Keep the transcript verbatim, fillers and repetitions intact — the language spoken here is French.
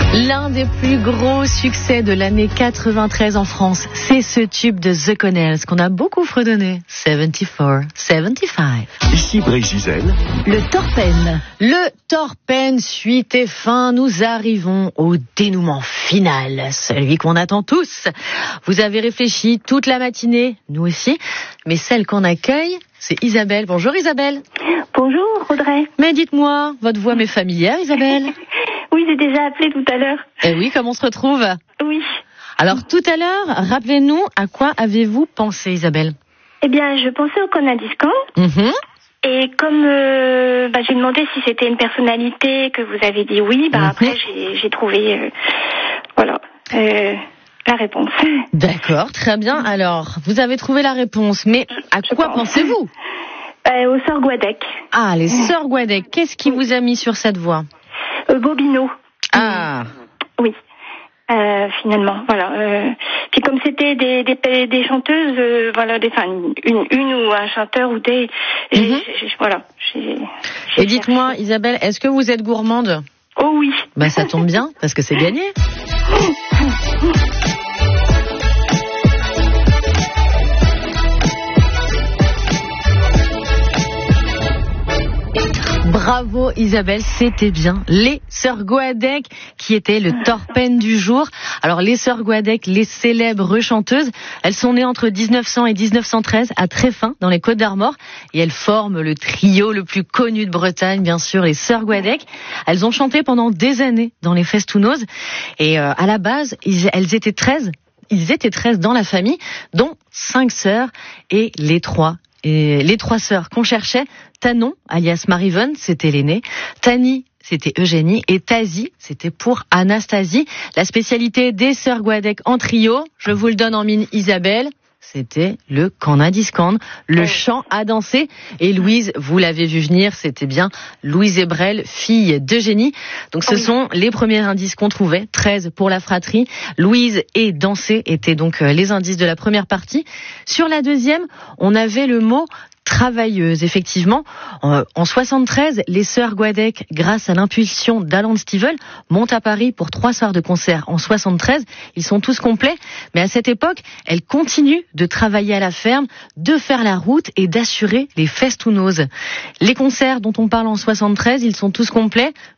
L'un des plus gros succès de l'année quatre-vingt-treize en France, c'est ce tube de The Connells qu'on a beaucoup fredonné. soixante-quatre, soixante-quinze. Ici Brésil. Le Torpen. Le Torpen, suite et fin, nous arrivons au dénouement final, celui qu'on attend tous. Vous avez réfléchi toute la matinée, nous aussi, mais celle qu'on accueille, c'est Isabelle. Bonjour Isabelle. Bonjour Audrey. Mais dites-moi, votre voix m'est familière Isabelle. Oui, j'ai déjà appelé tout à l'heure. Eh oui, comme on se retrouve? Oui. Alors tout à l'heure, rappelez-nous, à quoi avez-vous pensé Isabelle? Eh bien, je pensais au Conadiscan. Mm-hmm. Et comme euh, bah, j'ai demandé si c'était une personnalité, que vous avez dit oui, bah, mm-hmm. après j'ai, j'ai trouvé euh, voilà, euh, la réponse. D'accord, très bien. Alors, vous avez trouvé la réponse, mais à je quoi pense. pensez-vous? euh, Aux sœurs Guadec. Ah, les sœurs Guadec. Qu'est-ce qui vous a mis sur cette voie? euh, Bobino. Ah. Oui. Euh, finalement, voilà. Euh, puis comme c'était des des, des chanteuses, euh, voilà, des, enfin une une ou un chanteur ou des, j'ai, mm-hmm. j'ai, voilà. J'ai, j'ai Et dites-moi, Isabelle, est-ce que vous êtes gourmande? Oh oui. Bah ça tombe bien parce que c'est gagné. Bravo Isabelle, c'était bien les sœurs Guadec qui étaient le Torpen du jour. Alors les sœurs Guadec, les célèbres chanteuses, elles sont nées entre dix-neuf cents et dix-neuf cent treize à Treffin dans les Côtes d'Armor et elles forment le trio le plus connu de Bretagne, bien sûr, les sœurs Guadec. Elles ont chanté pendant des années dans les Festounos et euh, à la base, ils, elles étaient treize. Ils étaient treize dans la famille, dont cinq sœurs et les trois Et les trois sœurs qu'on cherchait, Tanon, alias Marivonne, c'était l'aînée, Tani, c'était Eugénie, et Tazi, c'était pour Anastasie. La spécialité des sœurs Guadec en trio, je vous le donne en mine Isabelle, c'était le Canadiscan, le chant à danser. Et Louise, vous l'avez vu venir, c'était bien Louise Ebrel, fille d'Eugénie. Donc ce oui. sont les premiers indices qu'on trouvait, treize pour la fratrie. Louise et danser étaient donc les indices de la première partie. Sur la deuxième, on avait le mot travailleuse, effectivement. En soixante-treize, les sœurs Guadec, grâce à l'impulsion d'Alan Stivell, montent à Paris pour trois soirs de concert. En soixante-treize, ils sont tous complets, mais à cette époque, elles continuent de travailler à la ferme, de faire la route et d'assurer les festounos. Les concerts dont on parle en soixante-treize, ils sont tous complets.